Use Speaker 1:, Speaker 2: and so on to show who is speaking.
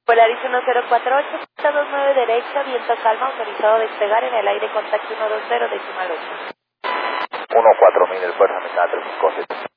Speaker 1: Polaris 1048, 29 derecha, viento calma, autorizado a despegar en el aire, contacto 120, decimal 8.
Speaker 2: 14000, el fuerza mexicana 357.